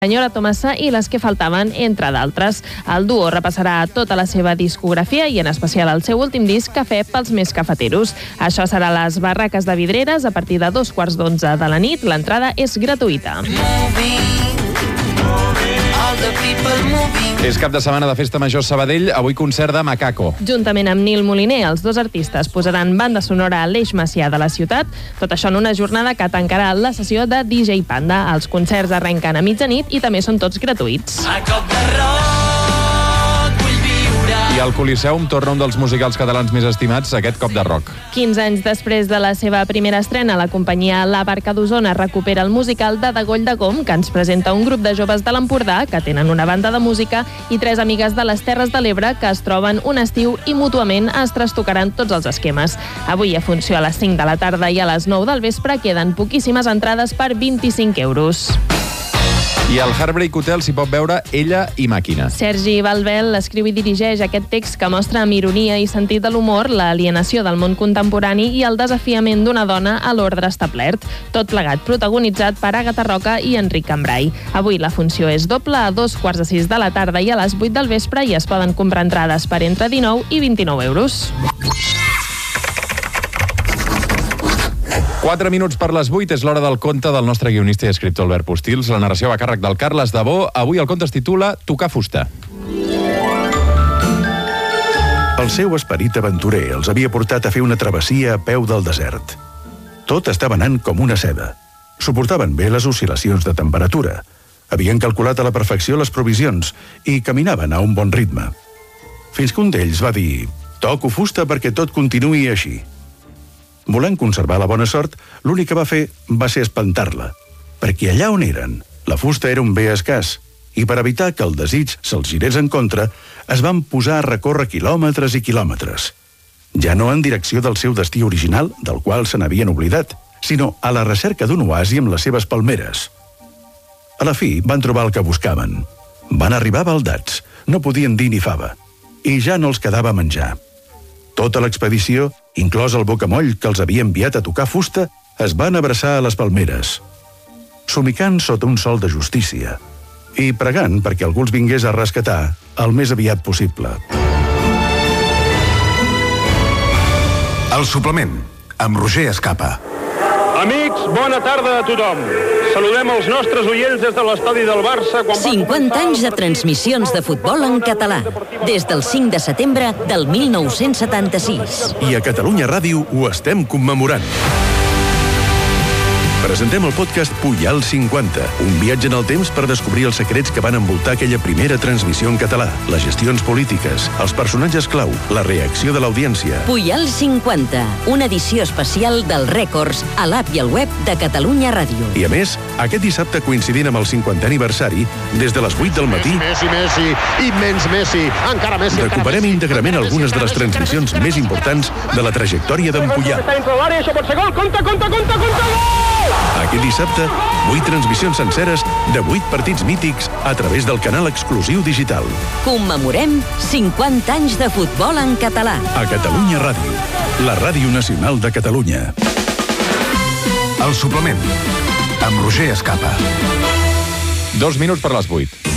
Senyora Tomasa i Les que faltaven, entre d'altres. El duo repassarà tota la seva discografia i en especial el seu últim disc, Cafè pels més cafeteros. Això serà a les Barraques de Vidreres a partir de 11:15 de la nit. L'entrada és gratuïta. És cap de setmana de Festa Major Sabadell, avui concert de Macaco. Juntament amb Nil Moliner, els dos artistes posaran banda sonora a l'Eix Macià de la ciutat. Tot això en una jornada que tancarà la sessió de DJ Panda. Els concerts arrenquen a mitjanit i també són tots gratuïts. A cop de rock vull viure. I al Coliseum torna un dels musicals catalans més estimats, aquest Cop de Rock. 15 anys després de la seva primera estrena, la companyia La Barca d'Osona recupera el musical de Degoll de Gom, que ens presenta un grup de joves de l'Empordà que tenen una banda de música i 3 amigues de les Terres de l'Ebre que es troben un estiu i mútuament es trastocaran tots els esquemes. Avui a funció a les 5 de la tarda i a les 9 del vespre queden poquíssimes entrades per 25 euros. I al Heartbreak Hotel s'hi pot veure Ella i Màquina. Sergi Balbel escriu i dirigeix aquest text que mostra amb ironia i sentit de l'humor l'alienació del món contemporani i el desafiament d'una dona a l'ordre establert. Tot plegat protagonitzat per Àgata Roca i Enric Cambrai. Avui la funció és doble a 5:15 de la tarda i a les 8 del vespre i es poden comprar entrades per entre 19 i 29 euros. 4 minuts per les 8, és l'hora del conte del nostre guionista i escriptor Albert Postils. La narració va a càrrec del Carles Dabó. Avui el conte es titula Tocar fusta. El seu esperit aventurer els havia portat a fer una travessia a peu del desert. Tot estava anant com una seda. Suportaven bé les oscil·lacions de temperatura. Havien calculat a la perfecció les provisions i caminaven a un bon ritme. Fins que un d'ells va dir: «Toco fusta perquè tot continuï així». Volent conservar la bona sort, l'únic que va fer va ser espantar-la, perquè allà on eren, la fusta era un bé escàs, i per evitar que el desig se'ls girés en contra, es van posar a recórrer quilòmetres i quilòmetres. Ja no en direcció del seu destí original, del qual se n'havien oblidat, sinó a la recerca d'un oasi amb les seves palmeres. A la fi van trobar el que buscaven. Van arribar baldats, no podien dir ni fava, i ja no els quedava menjar. Tota l'expedició, inclòs el bocamoll que els havia enviat a tocar fusta, es van abraçar a les palmeres, somicant sota un sol de justícia i pregant perquè algú els vingués a rescatar el més aviat possible. El suplement, amb Roger Escapa. Amics, bona tarda a tothom. Saludem els nostres oients des de l'estadi del Barça. 50 anys de transmissions de futbol en català, des del 5 de setembre del 1976. I a Catalunya Ràdio ho estem commemorant. Presentem el podcast Puyal 50, un viatge en el temps per descobrir els secrets que van envoltar aquella primera transmissió en català, les gestions polítiques, els personatges clau, la reacció de l'audiència. Puyal 50, una edició especial dels rècords a l'app i al web de Catalunya Ràdio. I a més, aquest dissabte coincidint amb el 50è aniversari, des de les 8 del matí, Messi, immens Messi, encara Messi. recuperem íntegrament algunes de les transmissions més importants de la trajectòria d'en Puyal. Està dintre l'àrea, això pot ser gol, compte, gol! Aquest dissabte, 8 transmissions senceres de 8 partits mítics a través del canal exclusiu digital. Commemorem 50 anys de futbol en català. A Catalunya Ràdio, la ràdio nacional de Catalunya. El suplement, amb Roger Escapa. 2 minuts per les 8.